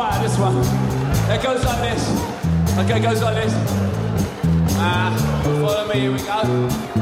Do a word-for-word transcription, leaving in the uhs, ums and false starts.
try out this one. It goes like this. Okay, it goes like this. Ah, follow me, here we go.